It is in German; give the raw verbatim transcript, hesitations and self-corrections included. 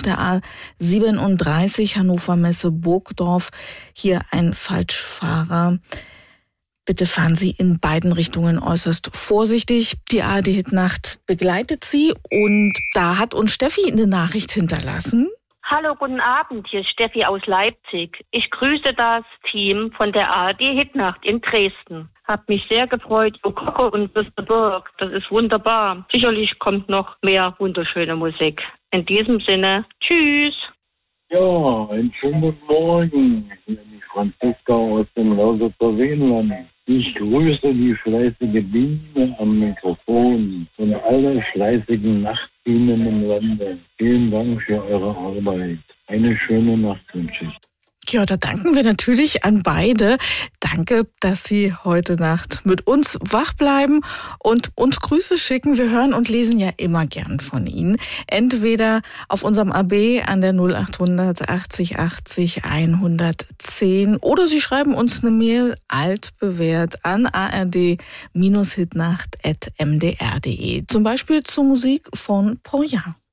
der A siebenunddreißig Hannover Messe Burgdorf. Hier ein Falschfahrer. Bitte fahren Sie in beiden Richtungen äußerst vorsichtig. Die A R D-Hitnacht begleitet Sie und da hat uns Steffi eine Nachricht hinterlassen. Hallo, guten Abend, hier ist Steffi aus Leipzig. Ich grüße das Team von der A R D-Hitnacht in Dresden. Hab mich sehr gefreut, Frau Kocher und Mister Burg. Das ist wunderbar. Sicherlich kommt noch mehr wunderschöne Musik. In diesem Sinne, tschüss. Ja, einen schönen guten Morgen. Hier ist die Franziska aus dem Lausitzer Seenland. Ich grüße die fleißige Biene am Mikrofon und alle fleißigen Nachtbienen im Lande. Vielen Dank für eure Arbeit. Eine schöne Nacht wünsche ich. Ja, da danken wir natürlich an beide. Danke, dass Sie heute Nacht mit uns wach bleiben und uns Grüße schicken. Wir hören und lesen ja immer gern von Ihnen. Entweder auf unserem A B an der null achthundert achtzig achtzig hundertzehn oder Sie schreiben uns eine Mail altbewährt an a r d Bindestrich hitnacht at m d r punkt d e. Zum Beispiel zur Musik von Paul Young.